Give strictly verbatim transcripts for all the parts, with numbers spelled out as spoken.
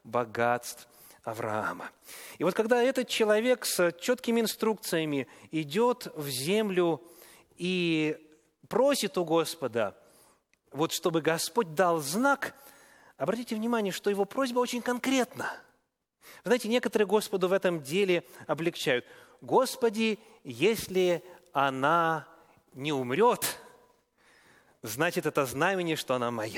богатств Авраама. И вот когда этот человек с четкими инструкциями идет в землю и просит у Господа, вот чтобы Господь дал знак, обратите внимание, что его просьба очень конкретна. Вы знаете, некоторые Господу в этом деле облегчают. Господи, если она не умрет, значит, это знамение, что она моя.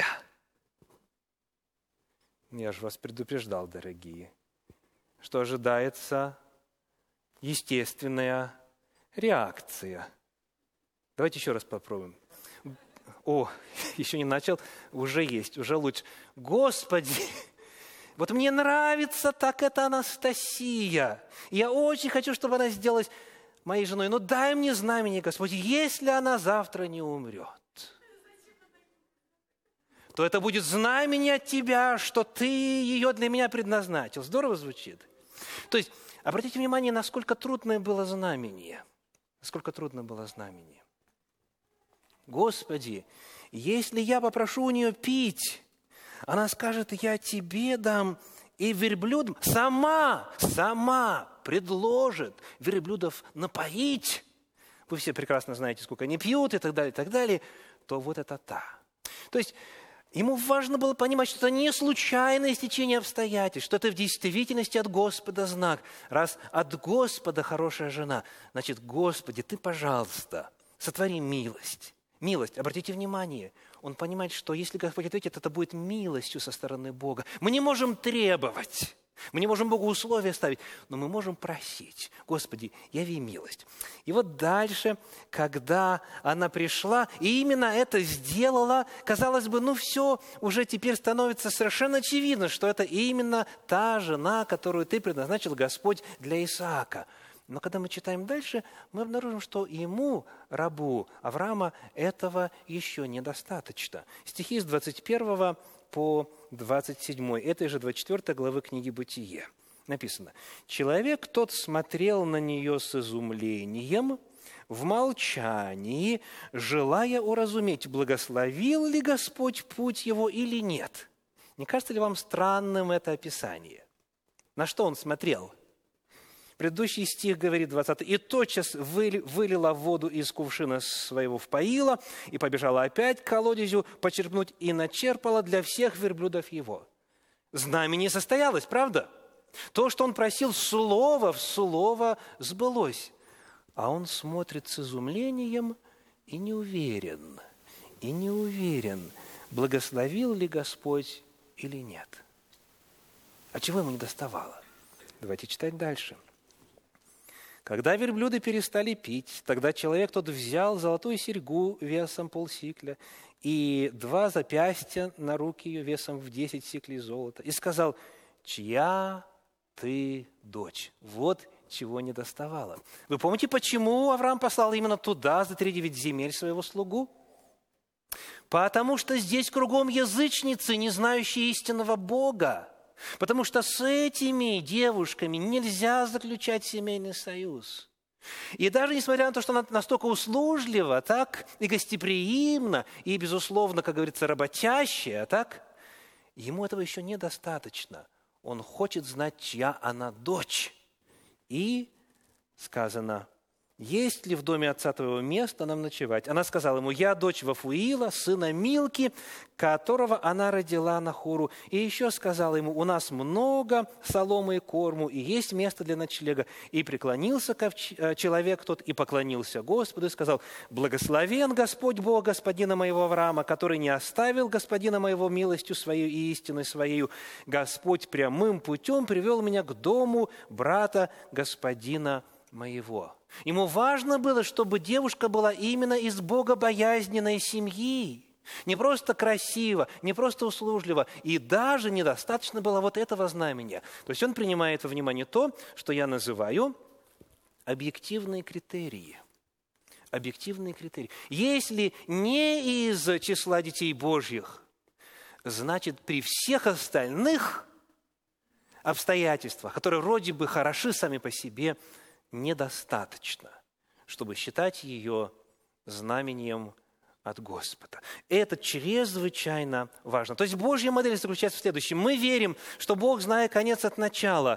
Я же вас предупреждал, дорогие, что ожидается естественная реакция. Давайте еще раз попробуем. О, еще не начал, уже есть, уже лучше. Господи, вот мне нравится так эта Анастасия. Я очень хочу, чтобы она сделалась моей женой. Но дай мне знамение, Господь, если она завтра не умрет, то это будет знамение от Тебя, что Ты ее для меня предназначил. Здорово звучит? То есть, обратите внимание, насколько трудное было знамение. Насколько трудно было знамение. Господи, если я попрошу у нее пить, она скажет, я тебе дам, и верблюдам сама, сама предложит верблюдов напоить. Вы все прекрасно знаете, сколько они пьют и так далее, и так далее. То вот это та. То есть, ему важно было понимать, что это не случайное стечение обстоятельств, что это в действительности от Господа знак. Раз от Господа хорошая жена, значит, Господи, Ты, пожалуйста, сотвори милость. Милость, обратите внимание, он понимает, что если Господь ответит, это будет милостью со стороны Бога. Мы не можем требовать, мы не можем Богу условия ставить, но мы можем просить. Господи, яви милость. И вот дальше, когда она пришла, и именно это сделала, казалось бы, ну все, уже теперь становится совершенно очевидно, что это именно та жена, которую Ты предназначил, Господь, для Исаака. Но когда мы читаем дальше, мы обнаружим, что ему, рабу Авраама, этого еще недостаточно. Стихи с двадцать первого по двадцать седьмой этой же двадцать четвёртой главы книги «Бытие». Написано: «Человек тот смотрел на нее с изумлением, в молчании, желая уразуметь, благословил ли Господь путь его или нет». Не кажется ли вам странным это описание? На что он смотрел? Предыдущий стих говорит, двадцатый, «И тотчас вылила воду из кувшина своего в поило, и побежала опять к колодезю почерпнуть, и начерпала для всех верблюдов его». Знамение состоялось, правда? То, что он просил, слово в слово сбылось. А он смотрит с изумлением и не уверен, и не уверен, благословил ли Господь или нет. А чего ему не доставало? Давайте читать дальше. «Когда верблюды перестали пить, тогда человек тот взял золотую серьгу весом полсикля и два запястья на руки ее весом в десять сиклей золота и сказал, чья ты дочь?» Вот чего не доставало. Вы помните, почему Авраам послал именно туда за три девять земель своего слугу? Потому что здесь кругом язычницы, не знающие истинного Бога. Потому что с этими девушками нельзя заключать семейный союз. И даже несмотря на то, что она настолько услужлива, так, и гостеприимна, и, безусловно, как говорится, работящая, так, ему этого еще недостаточно. Он хочет знать, чья она дочь. И сказано, есть ли в доме отца твоего место нам ночевать? Она сказала ему, я дочь Вафуила, сына Милки, которого она родила Нахору. И еще сказала ему, у нас много соломы и корму, и есть место для ночлега. И преклонился человек тот, и поклонился Господу, и сказал, благословен Господь Бог господина моего Авраама, который не оставил господина моего милостью своей и истиной своей. Господь прямым путем привел меня к дому брата господина моего. Ему важно было, чтобы девушка была именно из богобоязненной семьи. Не просто красиво, не просто услужливо. И даже недостаточно было вот этого знамения. То есть он принимает во внимание то, что я называю объективные критерии. Объективные критерии. Если не из числа детей Божьих, значит, при всех остальных обстоятельствах, которые вроде бы хороши сами по себе, недостаточно, чтобы считать ее знамением от Господа. Это чрезвычайно важно. То есть Божья модель заключается в следующем. Мы верим, что Бог, зная конец от начала,